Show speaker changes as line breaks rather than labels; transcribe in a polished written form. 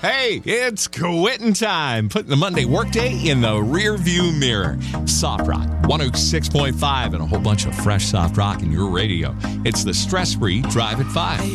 Hey, it's quitting time. Putting the Monday workday in the rear view mirror. Soft Rock 106.5 and a whole bunch of fresh soft rock in your radio. It's the stress-free Drive at 5.